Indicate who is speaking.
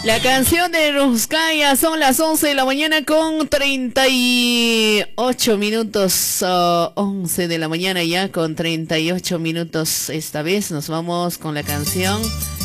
Speaker 1: La canción de Ruskaya, son las 11 de la mañana con 38 minutos, 11 de la mañana ya con 38 minutos. Esta vez nos vamos con la canción